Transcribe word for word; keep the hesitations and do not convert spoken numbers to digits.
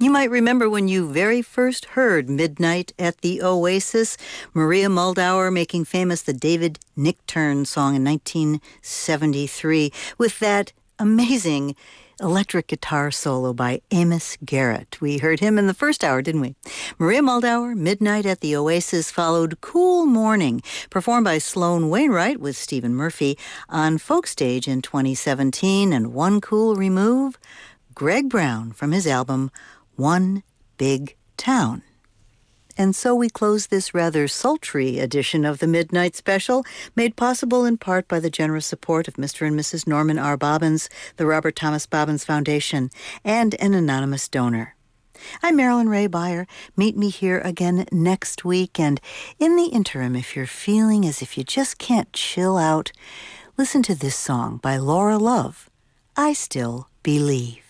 You might remember when you very first heard Midnight at the Oasis, Maria Muldaur making famous the David Nichtern song in nineteen seventy-three with that amazing electric guitar solo by Amos Garrett. We heard him in the first hour, didn't we? Maria Muldaur, Midnight at the Oasis, followed Cool Morning, performed by Sloan Wainwright with Stephen Murphy on Folk Stage in twenty seventeen, and One Cool Remove, Greg Brown from his album One Big Town. And so we close this rather sultry edition of the Midnight Special, made possible in part by the generous support of Mister and Missus Norman R. Bobbins, the Robert Thomas Bobbins Foundation, and an anonymous donor. I'm Marilyn Ray Beyer. Meet me here again next week, and in the interim, if you're feeling as if you just can't chill out, listen to this song by Laura Love, I Still Believe.